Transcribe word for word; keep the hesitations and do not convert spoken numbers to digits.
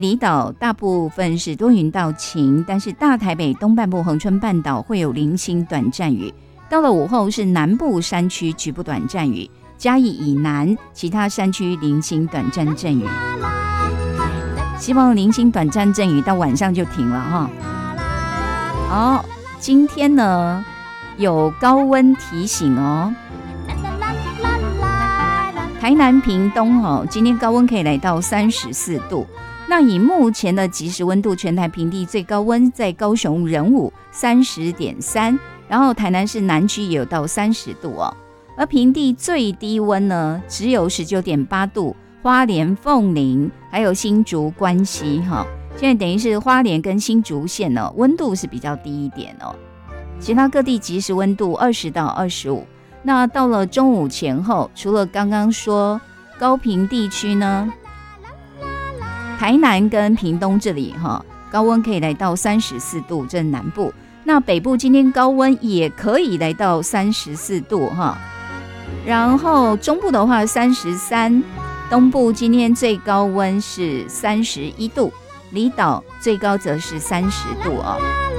离岛大部分是多云到晴，但是大台北东半部、恒春半岛会有零星短暂雨。到了午后是南部山区局部短暂雨，嘉义以南其他山区零星短暂阵雨。希望零星短暂阵雨到晚上就停了哈。好，今天呢有高温提醒哦。台南屏东哦，今天高温可以来到三十四度。那以目前的即时温度，全台平地最高温在高雄仁武三十点三，然后台南市南区也有到三十度哦。而平地最低温呢，只有十九点八度，花莲凤林还有新竹关西哈，现在等于是花莲跟新竹县呢温度是比较低一点哦。其他各地即时温度二十到二十五。那到了中午前后，除了刚刚说高屏地区呢，台南跟屏东这里哈，高温可以来到三十四度，这是南部。那北部今天高温也可以来到三十四度哈，然后中部的话三十三，东部今天最高温是三十一度，离岛最高则是三十度哦。